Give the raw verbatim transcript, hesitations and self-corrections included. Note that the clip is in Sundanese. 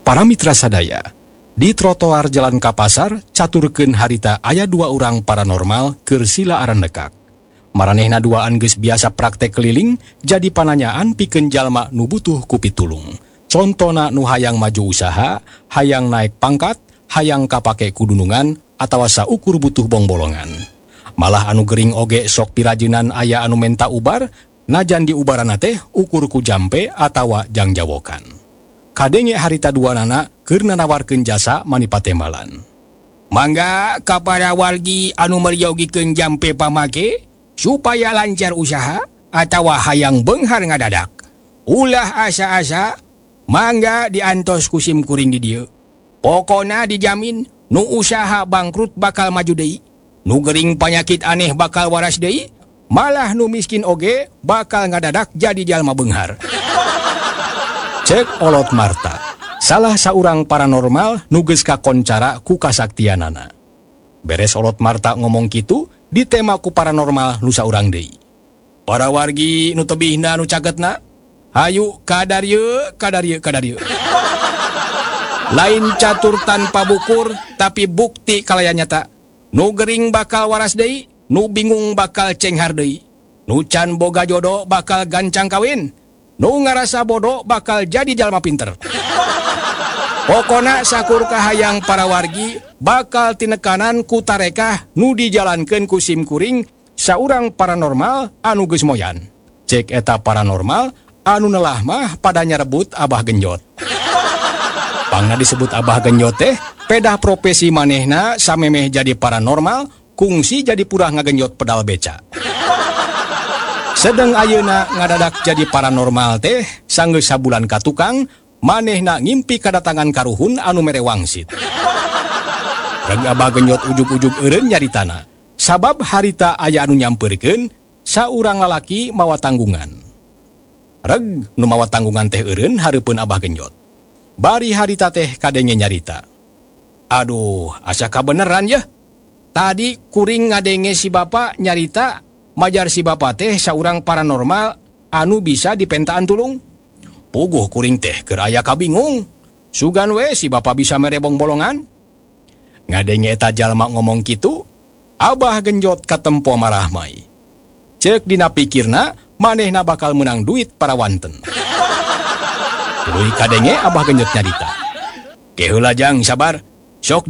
Para mitra sadaya, di trotoar Jalan Kapasar caturkeun harita aya dua orang paranormal keur sila aran nekak. Maranehna duaan geus biasa praktek keliling jadi pananyaan pikeun jalma nu butuh ku pitulung. Contona nu hayang maju usaha, hayang naik pangkat, hayang kapake kudunungan, atawa saukur butuh bongbolongan. Malah anu gering oge sok pirajenan aya anu menta ubar, najan di ubarana teh ukur ku jampe atawa jangjawokan. Kadenge harita duanana keur nanawarkeun jasa manipatembalan. Mangga kapada wargi anu meriyogikeun jampe pamake supaya lancar usaha atawa hayang beunghar ngadadak. Ulah asa-asa mangga diantos ku sim kuring di dieu. Pokona dijamin nu usaha bangkrut bakal maju deui, nu gering panyakit aneh bakal waras deui, malah nu miskin oge bakal ngadadak jadi jalma beunghar. Cek Olot Marta, salah saurang paranormal nu geus kakoncara ku kasaktianana. Beres Olot Marta ngomong kitu, ditema ku paranormal nu saurang deui. Para wargi nu tebihna nu cagetna, hayu kadarieu, kadarieu, kadarieu. Lain catur tanpa bukur, tapi bukti kalaya nyata. Nu gering bakal waras deui, nu bingung bakal cenghar deui. Nu can boga jodoh bakal gancang kawin. Nu ngarasa bodoh bakal jadi jalma pinter. Pokona sakur kahayang para wargi bakal tinekanan ku tarekah nu dijalankeun ku sim kuring saurang paranormal anu geus moyan. Cek eta paranormal anu nelah mah pada nyarebut Abah Genjot. Pangna disebut Abah Genjot teh pedah profesi manehna samemeh jadi paranormal kungsi jadi purah ngagenjot pedal beca. Sedang ayeuna ngadadak jadi paranormal teh sanggeus sabulan ka tukang manehna ngimpi kadatangan karuhun anu mere wangsit. Reg Abah Genjot ujug-ujug eureun nyaritana sabab harita aya anu nyampeurkeun saurang lalaki mawa tanggungan. Reg nu mawa tanggungan teh eureun hareupeun Abah Genjot. Bari harita teh kadenge nyarita. Aduh, asa kabeneran ya. Tadi kuring ngadenge si bapa nyarita majar si bapa teh saurang paranormal anu bisa dipentaan tulung. Puguh kuring teh keur aya kabingung. Sugan we si bapa bisa merebong bolongan. Ngadenge eta jalma ngomong kitu, Abah Genjot katempo marah mai. Ceuk dina pikirna manehna bakal menang duit para wanten. Tuluy kadenge Abah Genjot nyarita. Keheula jang sabar, sok